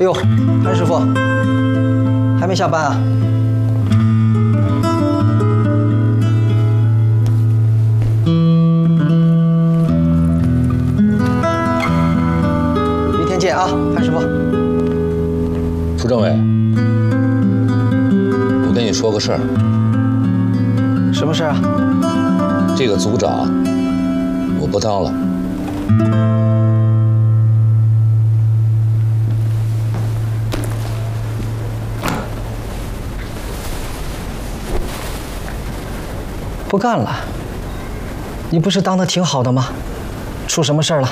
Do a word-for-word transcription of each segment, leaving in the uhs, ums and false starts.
哎呦，潘师傅，还没下班啊？明天见啊，潘师傅。 涂政委，我跟你说个事儿。 什么事啊？ 这个组长，我不当了。 不干了？你不是当的挺好的吗？出什么事儿了？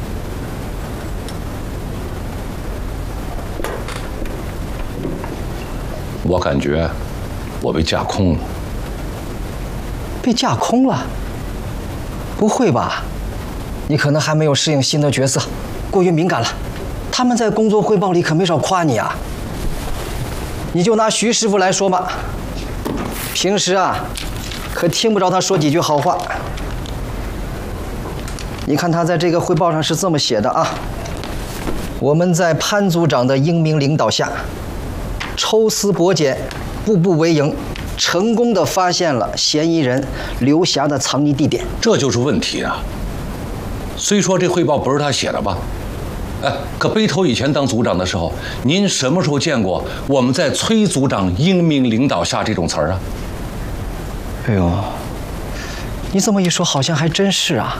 我感觉我被架空了。 被架空了？不会吧？你可能还没有适应新的角色，过于敏感了。他们在工作汇报里可没少夸你啊。你就拿徐师傅来说吧，平时啊。 可听不着他说几句好话。你看他在这个汇报上是这么写的啊：我们在潘组长的英明领导下，抽丝剥茧，步步为营，成功地发现了嫌疑人刘霞的藏匿地点。 这就是问题啊！虽说这汇报不是他写的吧，哎，可背头以前当组长的时候，您什么时候见过我们在崔组长英明领导下这种词儿啊？ 哎呦，你这么一说，好像还真是啊。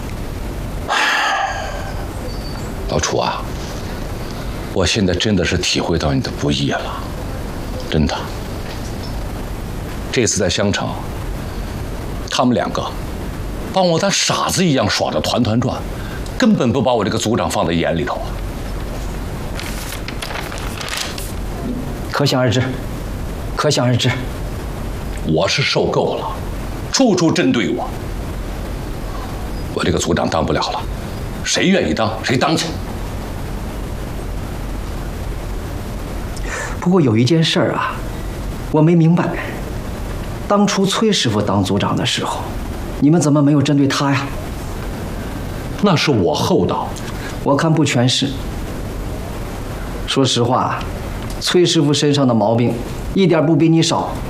老楚啊，我现在真的是体会到你的不易了，真的。这次在襄城，他们两个把我当傻子一样耍得团团转，根本不把我这个组长放在眼里头啊。 可想而知，可想而知。 我是受够了，处处针对我。我这个组长当不了了，谁愿意当谁当去。 不过有一件事儿啊，我没明白，当初崔师傅当组长的时候，你们怎么没有针对他呀？ 那是我厚道， 我看不全是。说实话，崔师傅身上的毛病一点不比你少。